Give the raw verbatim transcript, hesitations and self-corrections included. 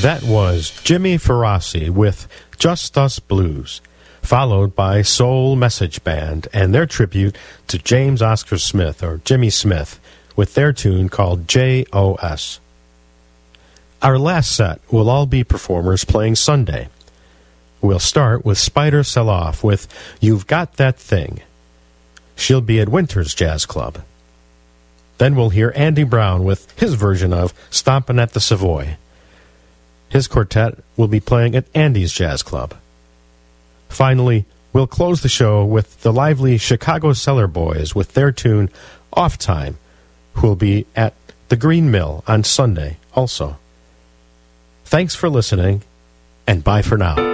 That was Jimmy Ferrasi with Just Us Blues, followed by Soul Message Band and their tribute to James Oscar Smith, or Jimmy Smith, with their tune called J O S. Our last set will all be performers playing Sunday. We'll start with Spider Sell-Off with You've Got That Thing. She'll be at Winter's Jazz Club. Then we'll hear Andy Brown with his version of Stompin' at the Savoy. His quartet will be playing at Andy's Jazz Club. Finally, we'll close the show with the lively Chicago Cellar Boys with their tune Off Time, who will be at the Green Mill on Sunday also. Thanks for listening, and bye for now.